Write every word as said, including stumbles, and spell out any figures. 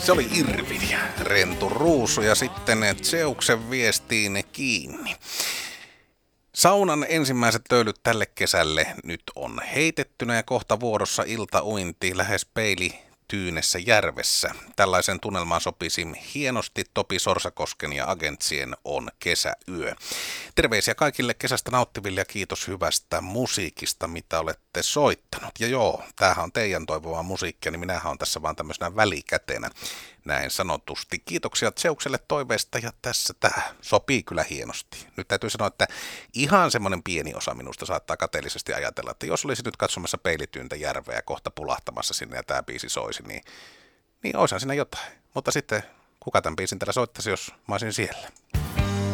Se oli Irvin ja Rentu Ruusu ja sitten Zeuksen viestiin kiinni. Saunan ensimmäiset töylyt tälle kesälle nyt on heitettynä ja kohta vuorossa iltauinti lähes peilityynessä järvessä. Tällaisen tunnelmaan sopisi hienosti Topi Sorsakosken ja Agentsien On kesäyö. Terveisiä kaikille kesästä nauttiville ja kiitos hyvästä musiikista, mitä olette soittanut. Ja joo, tämähän on teidän toivomaa musiikkia, niin minähän on tässä vaan tämmöisenä välikätenä. Näin sanotusti. Kiitoksia Zeukselle toiveesta ja tässä tämä sopii kyllä hienosti. Nyt täytyy sanoa, että ihan semmoinen pieni osa minusta saattaa kateellisesti ajatella, että jos olisi nyt katsomassa peilityyntä järveä ja kohta pulahtamassa sinne ja tämä biisi soisi, niin, niin oishan siinä jotain. Mutta sitten kuka tämän biisin täällä soittaisi, jos mä olisin siellä?